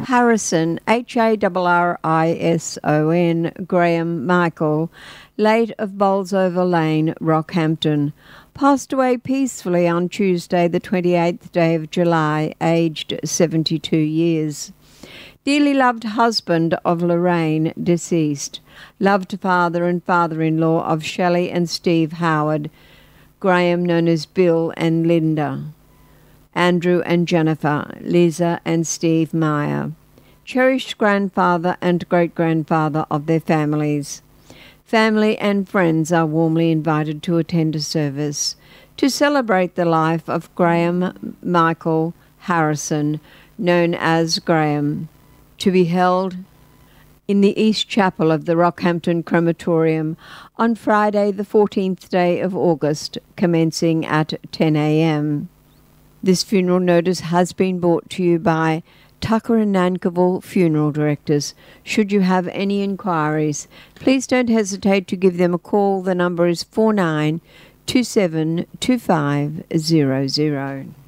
Harrison, Harrison, Graham Michael, late of Bolsover Lane, Rockhampton, passed away peacefully on Tuesday, the 28th day of July, aged 72 years. Dearly loved husband of Lorraine, deceased. Loved father and father-in-law of Shelley and Steve Howard, Graham known as Bill and Linda. Andrew and Jennifer, Lisa and Steve Meyer. Cherished grandfather and great-grandfather of their families. Family and friends are warmly invited to attend a service to celebrate the life of Graham Michael Harrison, known as Graham, to be held in the East Chapel of the Rockhampton Crematorium on Friday, the 14th day of August, commencing at 10 a.m. This funeral notice has been brought to you by Tucker and Nankerville Funeral Directors. Should you have any inquiries, please don't hesitate to give them a call. The number is 49272500.